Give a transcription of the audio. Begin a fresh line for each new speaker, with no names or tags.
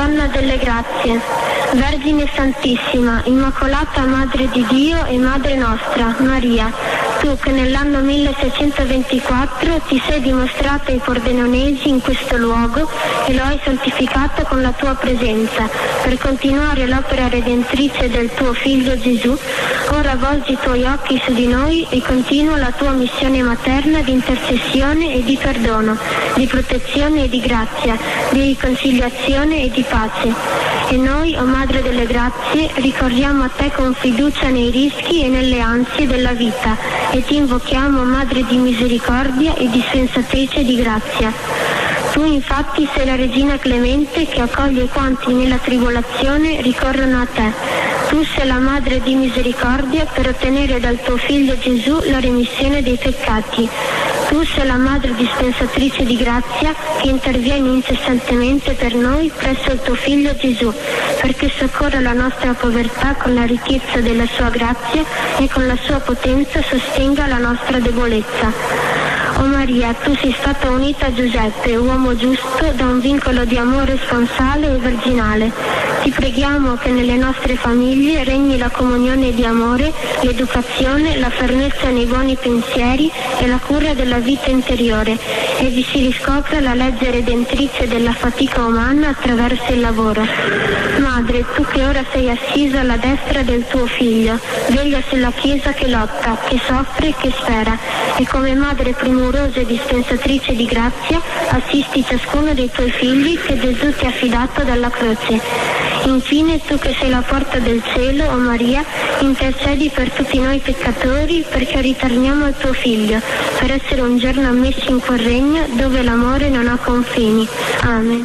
Donna delle grazie, Vergine Santissima, Immacolata Madre di Dio e Madre nostra, Maria, tu che nell'anno 1624 ti sei dimostrata ai Pordenonesi in questo luogo e lo hai santificato con la tua presenza, per continuare l'opera redentrice del tuo Figlio Gesù, ora volgi i tuoi occhi su di noi e continua la tua missione materna di intercessione e di perdono, di protezione e di grazia, di riconciliazione e di pace. E noi, o Madre delle Grazie, ricorriamo a te con fiducia nei rischi e nelle ansie della vita e ti invochiamo, Madre di misericordia e dispensatrice di grazia. Tu infatti sei la Regina clemente che accoglie quanti nella tribolazione ricorrono a te. Tu sei la Madre di misericordia per ottenere dal tuo Figlio Gesù la remissione dei peccati. Tu sei la Madre dispensatrice di grazia che interviene incessantemente per noi presso il tuo Figlio Gesù, perché soccorra la nostra povertà con la ricchezza della sua grazia e con la sua potenza sostenga la nostra debolezza. O Maria, tu sei stata unita a Giuseppe, uomo giusto, da un vincolo di amore sponsale e virginale. Ti preghiamo che nelle nostre famiglie regni la comunione di amore, l'educazione, la fermezza nei buoni pensieri e la cura della vita interiore, e vi si riscopra la legge redentrice della fatica umana attraverso il lavoro. Madre, tu che ora sei assisa alla destra del tuo Figlio, veglia sulla Chiesa che lotta, che soffre e che spera, e come Madre premurosa e dispensatrice di grazia, assisti ciascuno dei tuoi figli che Gesù ti ha affidato dalla croce. Infine, tu che sei la porta del cielo, o Maria, intercedi per tutti noi peccatori perché ritorniamo al tuo Figlio, per essere un giorno ammessi in quel regno dove l'amore non ha confini. Amen.